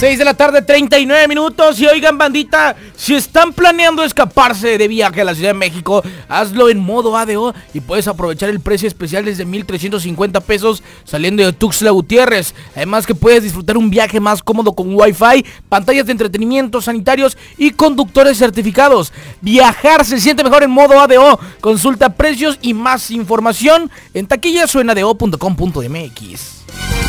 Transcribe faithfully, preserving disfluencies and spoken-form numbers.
seis de la tarde, treinta y nueve minutos. Y oigan, bandita, si están planeando escaparse de viaje a la Ciudad de México, hazlo en modo A D O y puedes aprovechar el precio especial desde mil trescientos cincuenta pesos saliendo de Tuxtla Gutiérrez. Además que puedes disfrutar un viaje más cómodo con Wi-Fi, pantallas de entretenimiento, sanitarios y conductores certificados. Viajar se siente mejor en modo A D O. Consulta precios y más información en taquillas o en a d o punto com punto m x.